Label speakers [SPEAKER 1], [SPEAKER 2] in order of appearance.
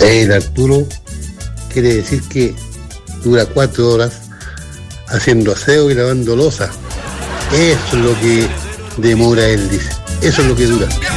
[SPEAKER 1] El Arturo quiere decir que dura 4 horas haciendo aseo y lavando loza. Eso es lo que demora él, dice. Eso es lo que dura.